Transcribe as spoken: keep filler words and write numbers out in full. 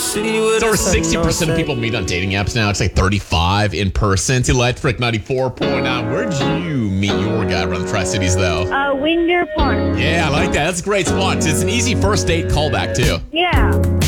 city with It's over a sun sixty percent of set. people meet on dating apps now. It's like thirty-five in person. It's Electric ninety-four point nine. Where'd you meet your guy around the Tri-Cities, though? Uh, Winder Park. Yeah, I like that. That's a great spot. It's an easy first date callback, too. Yeah.